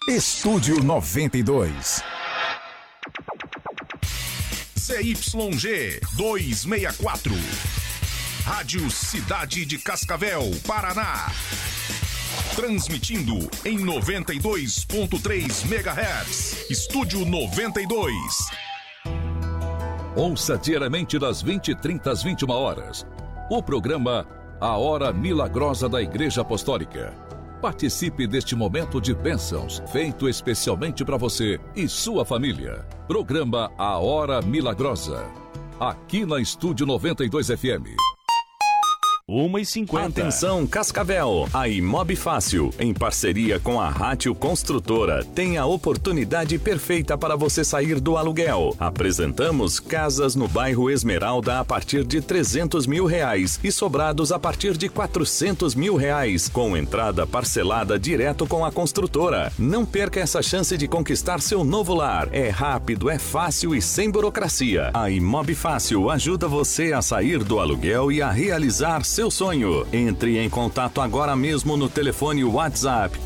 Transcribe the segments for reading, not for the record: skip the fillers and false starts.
Estúdio 92. ZYG 264. Rádio Cidade de Cascavel, Paraná. Transmitindo em 92.3 MHz. Estúdio 92. Ouça diariamente das 20h30 às 21h. O programa A Hora Milagrosa da Igreja Apostólica. Participe deste momento de bênçãos, feito especialmente para você e sua família. Programa A Hora Milagrosa. Aqui na Estúdio 92 FM. 1h50. Atenção, Cascavel! A Imob Fácil, em parceria com a Rátio Construtora, tem a oportunidade perfeita para você sair do aluguel. Apresentamos casas no bairro Esmeralda a partir de R$300 mil e sobrados a partir de R$400 mil, com entrada parcelada direto com a construtora. Não perca essa chance de conquistar seu novo lar. É rápido, é fácil e sem burocracia. A Imob Fácil ajuda você a sair do aluguel e a realizar seu sonho. Entre em contato agora mesmo no telefone WhatsApp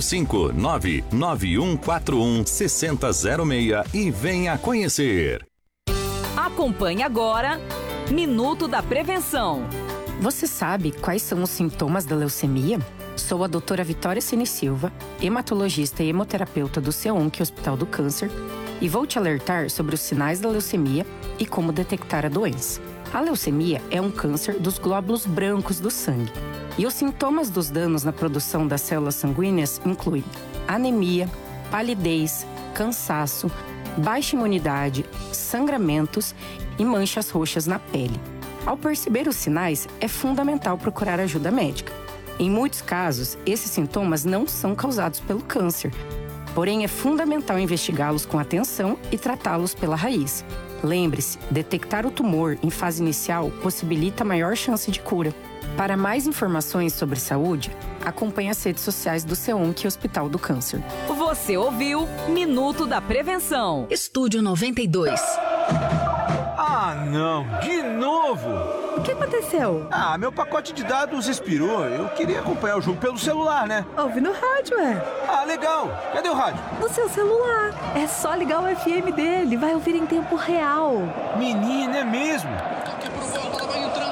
459-9141-6006 e venha conhecer. Acompanhe agora Minuto da Prevenção. Você sabe quais são os sintomas da leucemia? Sou a doutora Vitória Cine Silva, hematologista e hemoterapeuta do CEONC Hospital do Câncer, e vou te alertar sobre os sinais da leucemia e como detectar a doença. A leucemia é um câncer dos glóbulos brancos do sangue. E os sintomas dos danos na produção das células sanguíneas incluem anemia, palidez, cansaço, baixa imunidade, sangramentos e manchas roxas na pele. Ao perceber os sinais, é fundamental procurar ajuda médica. Em muitos casos, esses sintomas não são causados pelo câncer. Porém, é fundamental investigá-los com atenção e tratá-los pela raiz. Lembre-se, detectar o tumor em fase inicial possibilita maior chance de cura. Para mais informações sobre saúde, acompanhe as redes sociais do CEONC Hospital do Câncer. Você ouviu Minuto da Prevenção. Estúdio 92. Ah, não! De novo! O que aconteceu? Ah, meu pacote de dados expirou. Eu queria acompanhar o jogo pelo celular, né? Ouve no rádio, Ah, legal! Cadê o rádio? No seu celular. É só ligar o FM dele. Vai ouvir em tempo real. Menina, é mesmo? Toque pro gol, a bola vai entrando.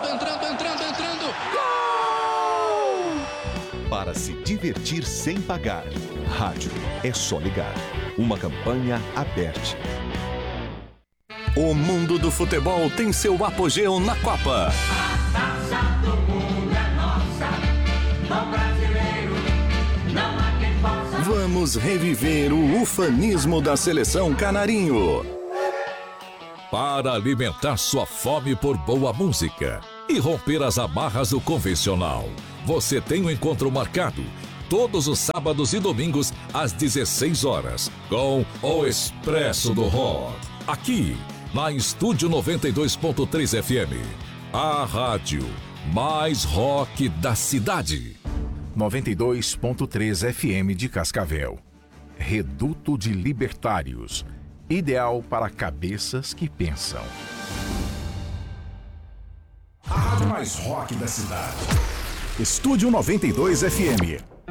Gol! Para se divertir sem pagar. Rádio é só ligar. Uma campanha aberta. O mundo do futebol tem seu apogeu na Copa. A taça do mundo é nossa, do brasileiro, não há quem possa. Vamos reviver o ufanismo da seleção canarinho. Para alimentar sua fome por boa música e romper as amarras do convencional, você tem um encontro marcado todos os sábados e domingos às 16h com o Expresso do Rock. Aqui na Estúdio 92.3 FM, a rádio mais rock da cidade. 92.3 FM de Cascavel. Reduto de Libertários. Ideal para cabeças que pensam. A rádio mais rock da cidade. Estúdio 92 FM.